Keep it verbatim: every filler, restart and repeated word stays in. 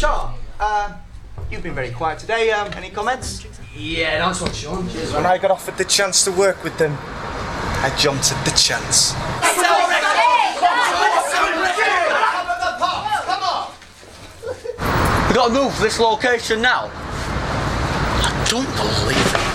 Sean, uh, you've been very quiet today. Um, any comments? Yeah, nice one, Sean. Cheers. When I got offered the chance to work with them, I jumped at the chance. We gotta move to this location now. I don't believe it.